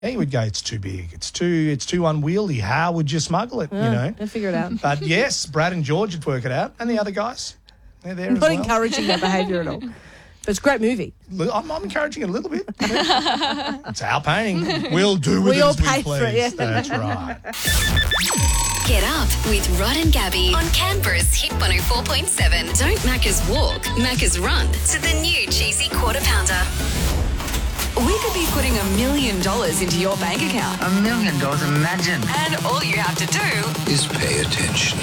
He would go, it's too big, it's too unwieldy. How would you smuggle it, They'll figure it out. But yes, Brad and George would work it out, and the other guys, they're there as Not well. encouraging that behaviour at all. But it's a great movie. I'm encouraging it a little bit. It's our painting. We'll do with We it all as we pay please. for it, yeah. That's right. Get up with Rod and Gabby on Canberra's Hit 104.7. Don't Macca's walk, Macca's run to the new cheesy quarter pounder. We could be putting $1 million into your bank account. $1 million, imagine. And all you have to do is pay attention.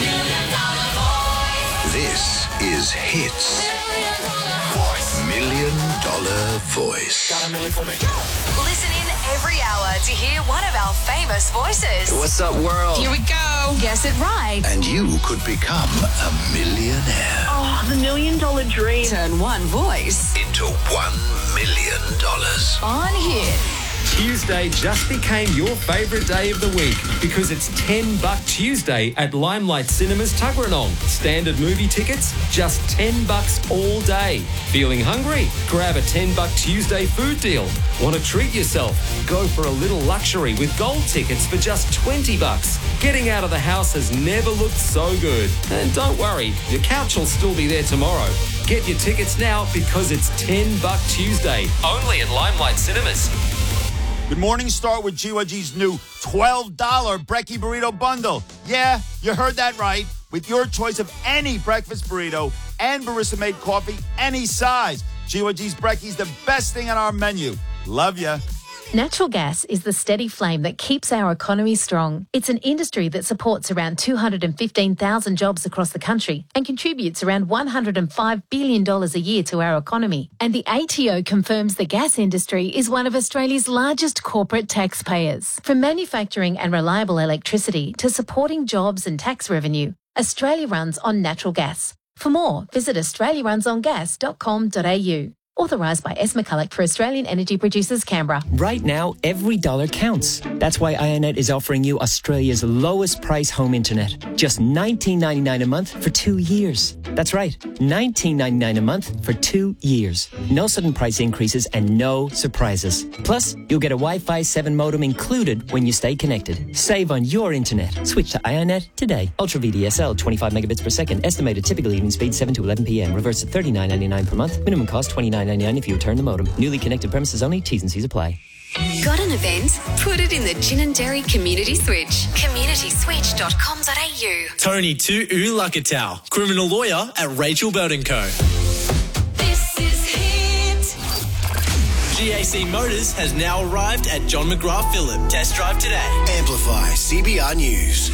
This is Hits $1 Million Voice. listen in every hour to hear one of our famous voices. What's up, world? Here we go. Guess it right. And you could become a millionaire. Oh, the $1 million dream. Turn one voice Into $1 million. on Hit. Tuesday just became your favourite day of the week because it's $10 Tuesday at Limelight Cinemas Tuggeranong. Standard movie tickets, just $10 all day. Feeling hungry? Grab a $10 Tuesday food deal. Want to treat yourself? Go for a little luxury with gold tickets for just $20. Getting out of the house has never looked so good. And don't worry, your couch will still be there tomorrow. Get your tickets now because it's $10 Tuesday, only at Limelight Cinemas. Good morning, start with GYG's new $12 Brekkie Burrito Bundle. Yeah, you heard that right. With your choice of any breakfast burrito and barista-made coffee, any size. GYG's Brekkie's the best thing on our menu. Love ya. Natural gas is the steady flame that keeps our economy strong. It's an industry that supports around 215,000 jobs across the country and contributes around $105 billion a year to our economy. And the ATO confirms the gas industry is one of Australia's largest corporate taxpayers. From manufacturing and reliable electricity to supporting jobs and tax revenue, Australia runs on natural gas. For more, visit australiarunsongas.com.au. Authorised by S. McCulloch for Australian Energy Producers, Canberra. Right now, every dollar counts. That's why IONET is offering you Australia's lowest price home internet. Just $19.99 a month for 2 years. That's right, $19.99 a month for 2 years. No sudden price increases and no surprises. Plus, you'll get a Wi-Fi 7 modem included when you stay connected. Save on your internet. Switch to IONET today. Ultra VDSL, 25 megabits per second. Estimated typical evening speed 7 to 11 p.m. Reverse at $39.99 per month. Minimum cost $29.99 if you return the modem. Newly connected premises only. T's and C's apply. Got an event? Put it in the Gin and Dairy Community Switch. communityswitch.com.au. Tony Tu Lakatau, criminal lawyer at Rachel Burton Co. This is Hit. GAC Motors has now arrived at John McGrath Phillip. Test drive today. Amplify CBR News.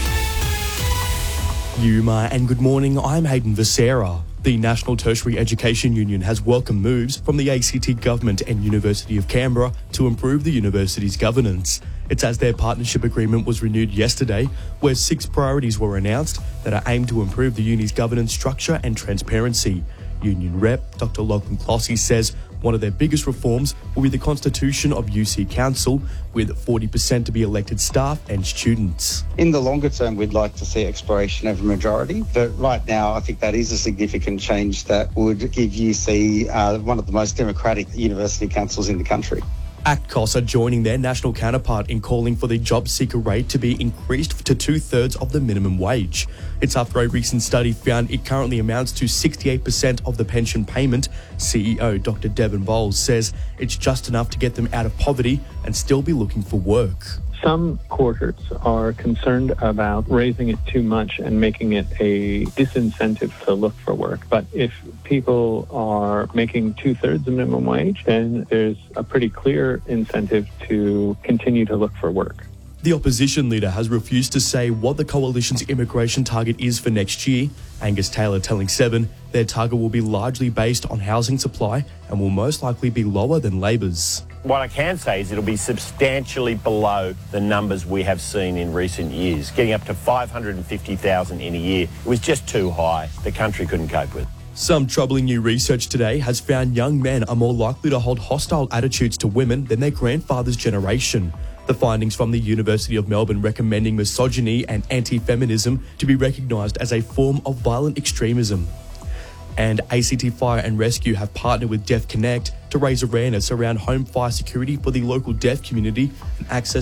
Yuma and good morning, I'm Hayden Visera. The National Tertiary Education Union has welcomed moves from the ACT Government and University of Canberra to improve the university's governance. It's as their partnership agreement was renewed yesterday, where 6 priorities were announced that are aimed to improve the uni's governance structure and transparency. Union Rep Dr. Lachlan Clossy says one of their biggest reforms will be the constitution of UC Council, with 40% to be elected staff and students. In the longer term, we'd like to see exploration of a majority, but right now I think that is a significant change that would give UC one of the most democratic university councils in the country. ACTCOS are joining their national counterpart in calling for the job seeker rate to be increased to 2/3 of the minimum wage. It's after a recent study found it currently amounts to 68% of the pension payment. CEO Dr. Devon Bowles says it's just enough to get them out of poverty and still be looking for work. Some quarters are concerned about raising it too much and making it a disincentive to look for work. But if people are making 2/3 the minimum wage, then there's a pretty clear incentive to continue to look for work. The opposition leader has refused to say what the coalition's immigration target is for next year. Angus Taylor telling Seven their target will be largely based on housing supply and will most likely be lower than Labor's. What I can say is it'll be substantially below the numbers we have seen in recent years. Getting up to 550,000 in a year, it was just too high. The country couldn't cope with it. Some troubling new research today has found young men are more likely to hold hostile attitudes to women than their grandfather's generation. The findings from the University of Melbourne recommending misogyny and anti-feminism to be recognised as a form of violent extremism. And ACT Fire and Rescue have partnered with Deaf Connect to raise awareness around home fire security for the local deaf community and access